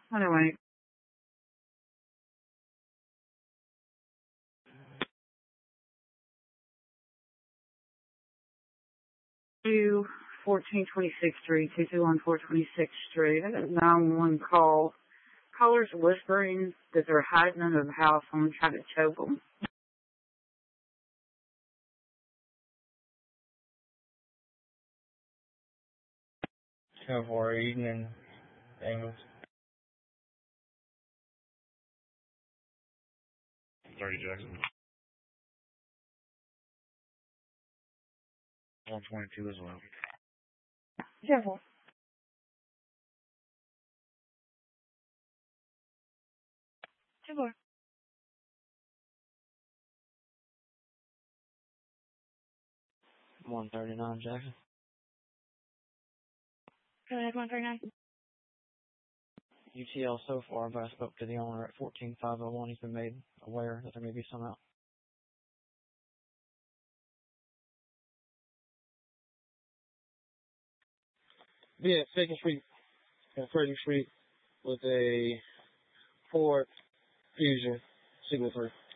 Anyway. 1426th Street, 221 426th Street. I got a 911 call. Callers whispering that they're hiding under the house. Someone trying to choke them. 10-4 evening, Angles. 30 Jackson. 122 as well. 10-4. Sure. 139 Jackson. Go ahead, 139. UTL so far, but I spoke to the owner at 14501. He's been made aware that there may be some out. Yeah, 2nd Street and Frederick Street with a Ford Fusion, signal 3.